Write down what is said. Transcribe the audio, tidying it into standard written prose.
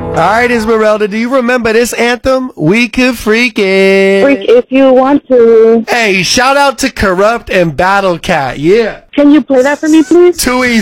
All right, Esmeralda, do you remember this anthem? We could freak it. Freak if you want to. Hey, shout out to Corrupt and Battle Cat. Yeah. Can you play that for me, please? Too easy.